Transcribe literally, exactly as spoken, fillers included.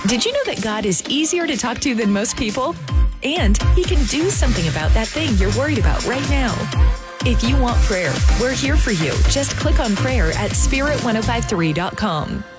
Did you know that God is easier to talk to than most people? And He can do something about that thing you're worried about right now. If you want prayer, we're here for you. Just click on prayer at spirit ten fifty-three dot com.